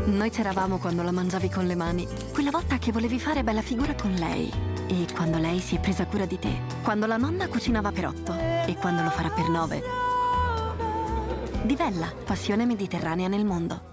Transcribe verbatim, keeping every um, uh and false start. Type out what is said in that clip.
Noi c'eravamo quando la mangiavi con le mani. Quella volta che volevi fare bella figura con lei. E quando lei si è presa cura di te. Quando la nonna cucinava per otto. E quando lo farà per nove. Divella, passione mediterranea nel mondo.